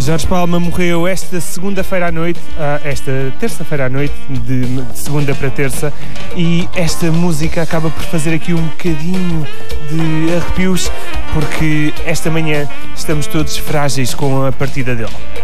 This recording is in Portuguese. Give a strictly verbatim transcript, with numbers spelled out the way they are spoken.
Jorge Palma morreu esta segunda-feira à noite, esta terça-feira à noite, de, de segunda para terça, e esta música acaba por fazer aqui um bocadinho de arrepios, porque esta manhã estamos todos frágeis com a partida dele.